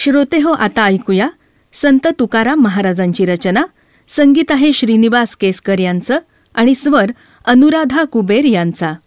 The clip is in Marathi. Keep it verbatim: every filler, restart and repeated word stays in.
श्रोते हो, आता ऐकूया संत तुकाराम महाराजांची रचना. संगीत आहे श्रीनिवास केसकर यांचं आणि स्वर अनुराधा कुबेर यांचा.